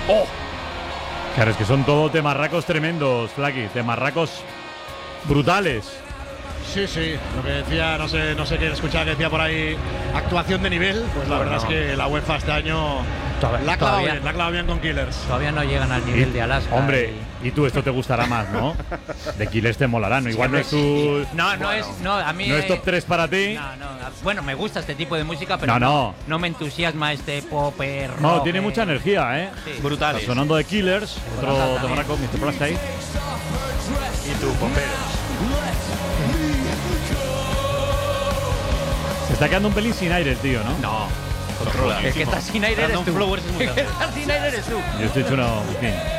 ¡Oh! Claro, es que son todo temarracos tremendos, Flaky. Temarracos brutales. Sí, lo que decía, no sé qué escuchaba que decía por ahí, actuación de nivel, pues la verdad es que la UEFA este año la ha clavado bien con Killers. Todavía no llegan al nivel de Alaska. Hombre, y tú esto te gustará más, ¿no? De Killers te molará, ¿no? Igual no es tu… A mí no es top 3 para ti. Bueno, me gusta este tipo de música, pero no me entusiasma este popper rock. No, tiene mucha energía, ¿eh? Sí. Brutal. Está sonando de Killers, otro temarraco, Mr. Plasta ahí. Y tú, poperos. Se está quedando un pelín sin aire el tío, ¿no? No. Controla. El que está sin aire eres tú. Flowers es muy El que está sin aire eres tú. Yo estoy hecho una… en fin.